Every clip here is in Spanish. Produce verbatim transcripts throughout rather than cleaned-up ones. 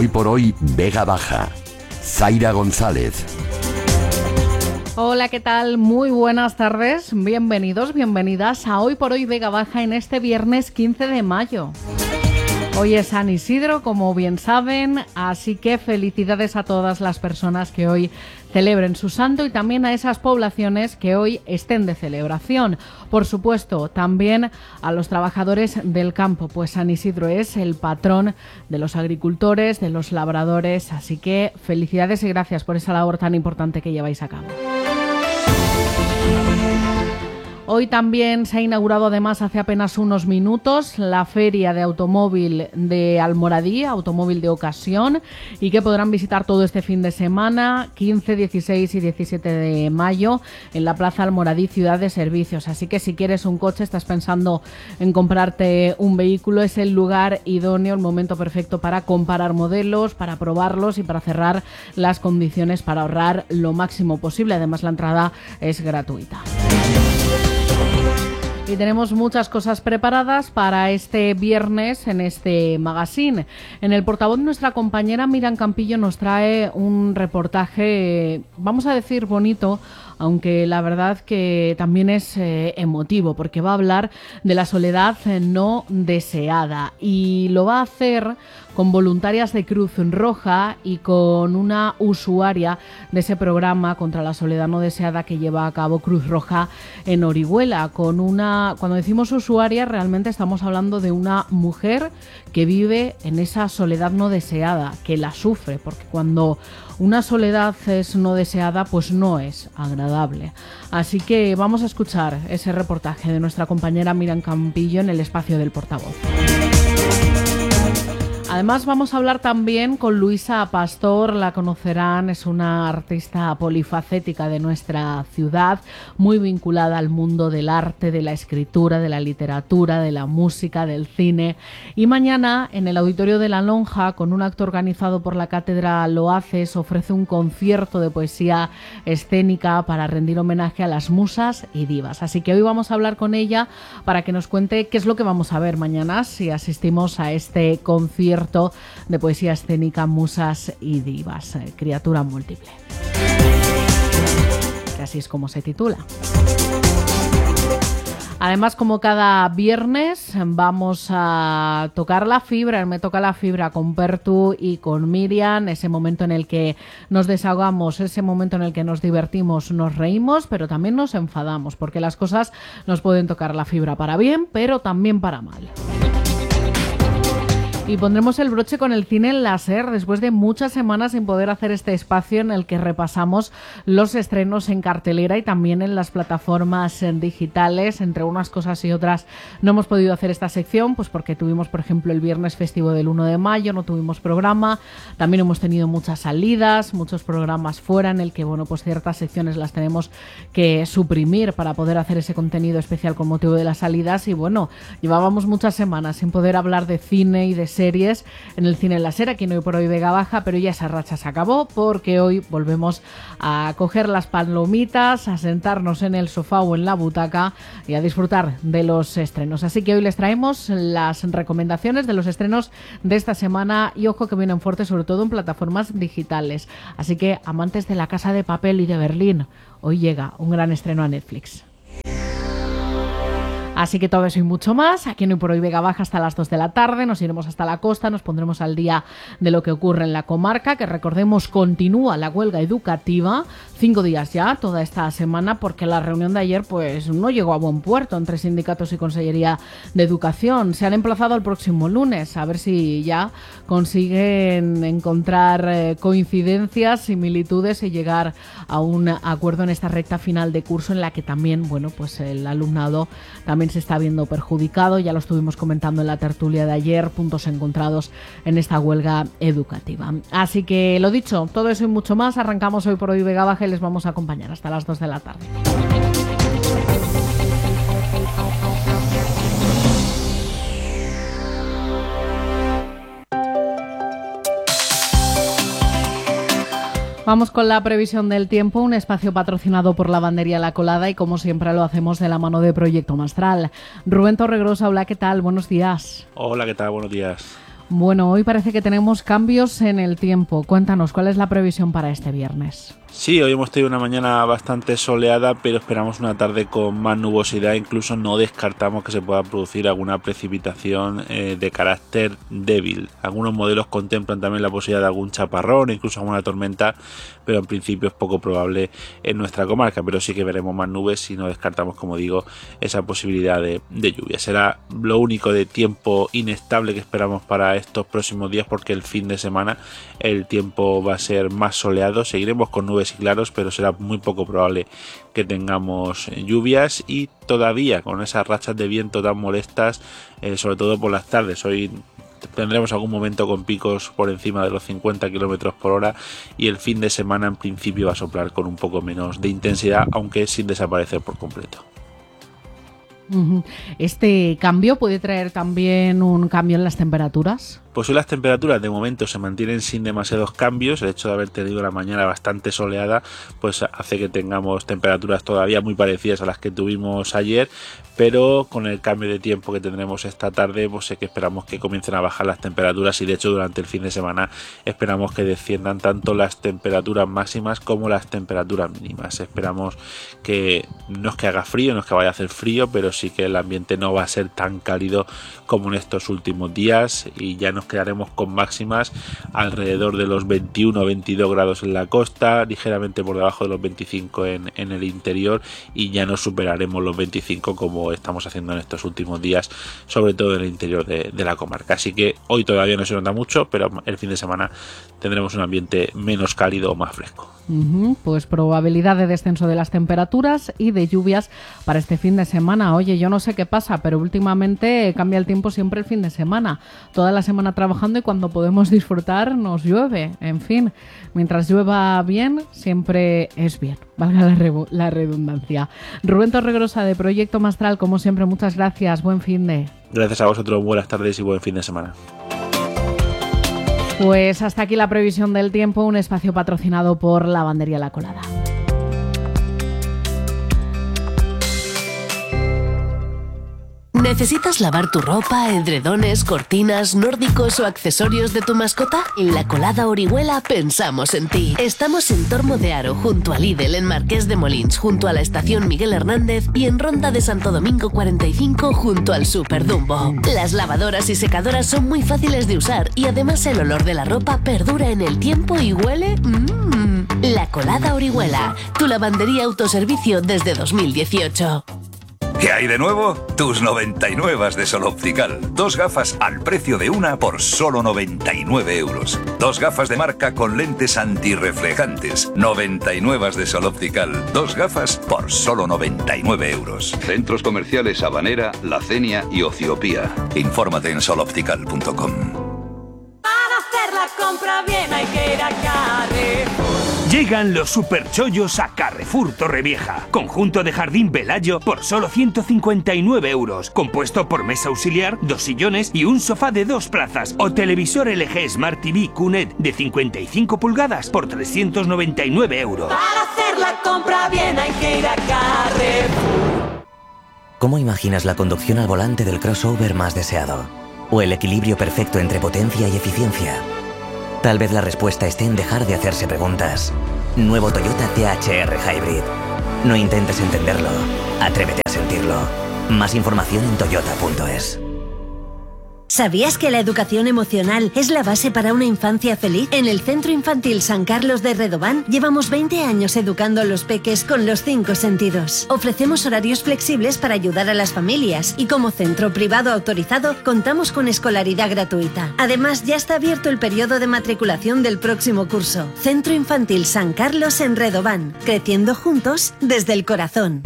Hoy por hoy, Vega Baja. Zaira González. Hola, ¿qué tal? Muy buenas tardes. Bienvenidos, bienvenidas a Hoy por hoy Vega Baja en este viernes quince de mayo. Hoy es San Isidro, como bien saben, así que felicidades a todas las personas que hoy celebren su santo y también a esas poblaciones que hoy estén de celebración. Por supuesto, también a los trabajadores del campo, pues San Isidro es el patrón de los agricultores, de los labradores, así que felicidades y gracias por esa labor tan importante que lleváis a cabo. Hoy también se ha inaugurado, además, hace apenas unos minutos, la Feria de Automóvil de Almoradí, automóvil de ocasión, y que podrán visitar todo este fin de semana, quince, dieciséis y diecisiete de mayo, en la Plaza Almoradí, Ciudad de Servicios. Así que si quieres un coche, estás pensando en comprarte un vehículo, es el lugar idóneo, el momento perfecto para comparar modelos, para probarlos y para cerrar las condiciones para ahorrar lo máximo posible. Además, la entrada es gratuita. Y tenemos muchas cosas preparadas para este viernes en este magazine. En el portavoz, nuestra compañera Miriam Campillo nos trae un reportaje, vamos a decir bonito, aunque la verdad que también es eh, emotivo, porque va a hablar de la soledad no deseada y lo va a hacer con voluntarias de Cruz Roja y con una usuaria de ese programa contra la soledad no deseada que lleva a cabo Cruz Roja en Orihuela. Con una, cuando decimos usuaria, realmente estamos hablando de una mujer que vive en esa soledad no deseada, que la sufre, porque cuando una soledad es no deseada, pues no es agradable. Así que vamos a escuchar ese reportaje de nuestra compañera Miriam Campillo en el espacio del portavoz. Además, vamos a hablar también con Luisa Pastor, la conocerán, es una artista polifacética de nuestra ciudad, muy vinculada al mundo del arte, de la escritura, de la literatura, de la música, del cine. Y mañana, en el Auditorio de la Lonja, con un acto organizado por la Cátedra Loaces, ofrece un concierto de poesía escénica para rendir homenaje a las musas y divas. Así que hoy vamos a hablar con ella para que nos cuente qué es lo que vamos a ver mañana si asistimos a este concierto de poesía escénica Musas y Divas, eh, criatura múltiple, que así es como se titula. Además, como cada viernes, vamos a tocar la fibra, me toca la fibra con Pertu y con Miriam, ese momento en el que nos desahogamos, ese momento en el que nos divertimos, nos reímos, pero también nos enfadamos, porque las cosas nos pueden tocar la fibra para bien, pero también para mal. Y pondremos el broche con el cine en láser después de muchas semanas sin poder hacer este espacio en el que repasamos los estrenos en cartelera y también en las plataformas digitales. Entre unas cosas y otras no hemos podido hacer esta sección, pues porque tuvimos, por ejemplo, el viernes festivo del uno de mayo, no tuvimos programa. También hemos tenido muchas salidas, muchos programas fuera en el que, bueno, pues ciertas secciones las tenemos que suprimir para poder hacer ese contenido especial con motivo de las salidas. Y bueno, llevábamos muchas semanas sin poder hablar de cine y de series en el cine en láser, aquí no Hoy por hoy Vega Baja, pero ya esa racha se acabó porque hoy volvemos a coger las palomitas, a sentarnos en el sofá o en la butaca y a disfrutar de los estrenos. Así que hoy les traemos las recomendaciones de los estrenos de esta semana y ojo que vienen fuertes, sobre todo en plataformas digitales. Así que amantes de La Casa de Papel y de Berlín, hoy llega un gran estreno a Netflix. Así que todo eso y mucho más, aquí en Hoy por hoy Vega Baja hasta las dos de la tarde, nos iremos hasta la costa, nos pondremos al día de lo que ocurre en la comarca, que recordemos continúa la huelga educativa, cinco días ya, toda esta semana, porque la reunión de ayer pues no llegó a buen puerto entre sindicatos y Consellería de Educación. Se han emplazado al próximo lunes, a ver si ya consiguen encontrar eh, coincidencias, similitudes y llegar a un acuerdo en esta recta final de curso en la que también, bueno, pues el alumnado también se está viendo perjudicado, ya lo estuvimos comentando en la tertulia de ayer, puntos encontrados en esta huelga educativa. Así que lo dicho, todo eso y mucho más, arrancamos Hoy por hoy Vega Baja y les vamos a acompañar hasta las dos de la tarde. Vamos con la previsión del tiempo, un espacio patrocinado por Lavandería La Colada y como siempre lo hacemos de la mano de Proyecto Mastral. Rubén Torregrosa, hola, ¿qué tal? Buenos días. Hola, ¿qué tal? Buenos días. Bueno, hoy parece que tenemos cambios en el tiempo. Cuéntanos, ¿cuál es la previsión para este viernes? Sí, hoy hemos tenido una mañana bastante soleada, pero esperamos una tarde con más nubosidad. Incluso no descartamos que se pueda producir alguna precipitación eh, de carácter débil. Algunos modelos contemplan también la posibilidad de algún chaparrón, incluso alguna tormenta, pero en principio es poco probable en nuestra comarca. Pero sí que veremos más nubes y no descartamos, como digo, esa posibilidad de, de lluvia. Será lo único de tiempo inestable que esperamos para estos próximos días, porque el fin de semana el tiempo va a ser más soleado. Seguiremos con nubes y claros, pero será muy poco probable que tengamos lluvias, y todavía con esas rachas de viento tan molestas, eh, sobre todo por las tardes. Hoy tendremos algún momento con picos por encima de los cincuenta kilómetros por hora, y el fin de semana en principio va a soplar con un poco menos de intensidad, aunque sin desaparecer por completo. ¿Este cambio puede traer también un cambio en las temperaturas? Pues hoy las temperaturas de momento se mantienen sin demasiados cambios. El hecho de haber tenido la mañana bastante soleada pues hace que tengamos temperaturas todavía muy parecidas a las que tuvimos ayer, pero con el cambio de tiempo que tendremos esta tarde, pues sé que esperamos que comiencen a bajar las temperaturas, y de hecho durante el fin de semana esperamos que desciendan tanto las temperaturas máximas como las temperaturas mínimas. Esperamos que no es que haga frío, no es que vaya a hacer frío, pero sí que el ambiente no va a ser tan cálido como en estos últimos días, y ya nos quedaremos con máximas alrededor de los veintiuno o veintidós grados en la costa, ligeramente por debajo de los veinticinco en, en el interior, y ya no superaremos los veinticinco como estamos haciendo en estos últimos días, sobre todo en el interior de, de la comarca. Así que hoy todavía no se nota mucho, pero el fin de semana tendremos un ambiente menos cálido o más fresco. Uh-huh, pues probabilidad de descenso de las temperaturas y de lluvias para este fin de semana. Oye, yo no sé qué pasa, pero últimamente cambia el tiempo siempre el fin de semana. Toda la semana trabajando, y cuando podemos disfrutar nos llueve. En fin, mientras llueva bien, siempre es bien, valga la, re- la redundancia. Rubén Torregrosa, de Proyecto Mastral, como siempre, muchas gracias. Buen fin de... Gracias a vosotros, buenas tardes y buen fin de semana. Pues hasta aquí la previsión del tiempo, un espacio patrocinado por Lavandería La Colada. ¿Necesitas lavar tu ropa, edredones, cortinas, nórdicos o accesorios de tu mascota? En La Colada Orihuela pensamos en ti. Estamos en Tormo de Aro, junto a Lidl, en Marqués de Molins, junto a la estación Miguel Hernández, y en Ronda de Santo Domingo cuarenta y cinco, junto al Super Dumbo. Las lavadoras y secadoras son muy fáciles de usar, y además el olor de la ropa perdura en el tiempo y huele... Mmm. La Colada Orihuela, tu lavandería autoservicio desde dos mil dieciocho. ¿Qué hay de nuevo? Tus noventa y nueve de Sol Optical. Dos gafas al precio de una por solo noventa y nueve euros. Dos gafas de marca con lentes antirreflejantes. noventa y nueve de Sol Optical. Dos gafas por solo noventa y nueve euros. Centros comerciales Habanera, La Cenia y Ociopía. Infórmate en sol optical punto com. Para hacer la compra bien hay que ir a Carrefour. Llegan los superchollos a Carrefour Torrevieja. Conjunto de jardín Velayo por solo ciento cincuenta y nueve euros. Compuesto por mesa auxiliar, dos sillones y un sofá de dos plazas. O televisor L G Smart T V Q N E T de cincuenta y cinco pulgadas por trescientos noventa y nueve euros. Para hacer la compra bien hay que ir a Carrefour. ¿Cómo imaginas la conducción al volante del crossover más deseado? ¿O el equilibrio perfecto entre potencia y eficiencia? Tal vez la respuesta esté en dejar de hacerse preguntas. Nuevo Toyota T H R Hybrid. No intentes entenderlo, atrévete a sentirlo. Más información en toyota punto es. ¿Sabías que la educación emocional es la base para una infancia feliz? En el Centro Infantil San Carlos de Redován llevamos veinte años educando a los peques con los cinco sentidos. Ofrecemos horarios flexibles para ayudar a las familias, y como centro privado autorizado contamos con escolaridad gratuita. Además, ya está abierto el periodo de matriculación del próximo curso. Centro Infantil San Carlos en Redován, creciendo juntos desde el corazón.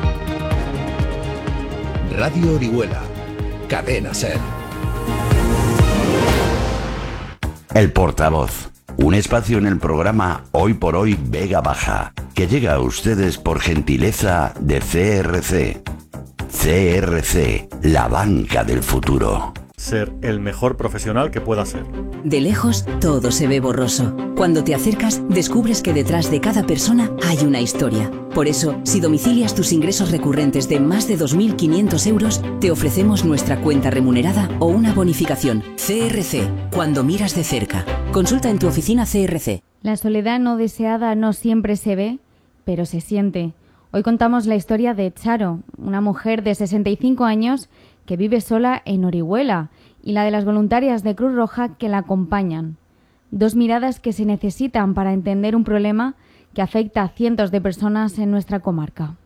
Radio Orihuela, Cadena Ser. El portavoz, un espacio en el programa Hoy por Hoy Vega Baja, que llega a ustedes por gentileza de C R C. C R C, la banca del futuro. ser el mejor profesional que pueda ser. De lejos, todo se ve borroso. Cuando te acercas, descubres que detrás de cada persona hay una historia. Por eso, si domicilias tus ingresos recurrentes de más de dos mil quinientos euros, te ofrecemos nuestra cuenta remunerada o una bonificación. C R C, cuando miras de cerca. Consulta en tu oficina C R C. La soledad no deseada no siempre se ve, pero se siente. Hoy contamos la historia de Charo, una mujer de sesenta y cinco años que vive sola en Orihuela, y la de las voluntarias de Cruz Roja que la acompañan. Dos miradas que se necesitan para entender un problema que afecta a cientos de personas en nuestra comarca.